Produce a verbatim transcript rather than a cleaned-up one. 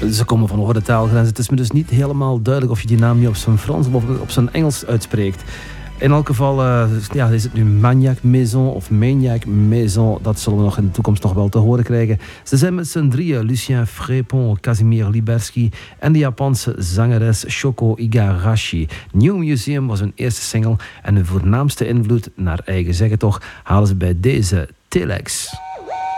Ze komen van over de taalgrens. Het is me dus niet helemaal duidelijk of je die naam niet op zijn Frans of op zijn Engels uitspreekt. In elk geval uh, ja, is het nu Maniac Maison of Maniac Maison. Dat zullen we nog in de toekomst nog wel te horen krijgen. Ze zijn met z'n drieën. Lucien Frépon, Casimir Liberski en de Japanse zangeres Shoko Igarashi. New Museum was hun eerste single en hun voornaamste invloed, naar eigen zeggen toch, halen ze bij deze Telex.